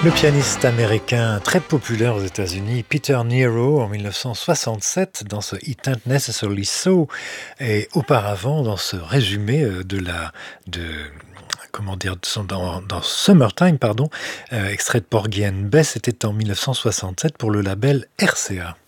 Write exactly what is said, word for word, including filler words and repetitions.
Le pianiste américain très populaire aux États-Unis, Peter Nero, en mille neuf cent soixante-sept, dans ce It Ain't Necessarily So, et auparavant dans ce résumé euh, de la, de, comment dire, de son- dans, dans Summertime, pardon, euh, extrait de Porgy and Bess, c'était en mille neuf cent soixante-sept pour le label R C A.